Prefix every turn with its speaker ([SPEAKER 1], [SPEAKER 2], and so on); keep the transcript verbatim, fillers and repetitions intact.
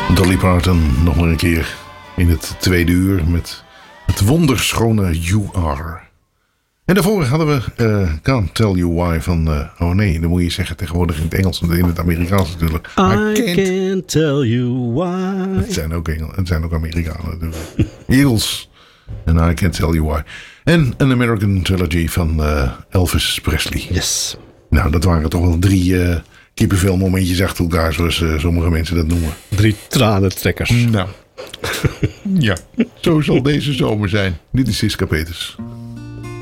[SPEAKER 1] Dolly Parton nog maar een keer in het tweede uur met het wonderschone You Are. En daarvoor hadden we uh, Can't Tell You Why van... Uh, oh nee, dan moet je zeggen tegenwoordig in het Engels en in het Amerikaans natuurlijk.
[SPEAKER 2] I, I can't, can't tell you why.
[SPEAKER 1] Het zijn ook, Engel, het zijn ook Amerikanen natuurlijk. Eagles en I Can't Tell You Why. En een American Trilogy van uh, Elvis Presley.
[SPEAKER 2] Yes.
[SPEAKER 1] Nou, dat waren toch wel drie uh, kippenvelmomentjes achter elkaar, zoals uh, sommige mensen dat noemen.
[SPEAKER 2] Drie tranentrekkers.
[SPEAKER 1] Nou, ja, zo zal deze zomer zijn. Dit is Siska Peters.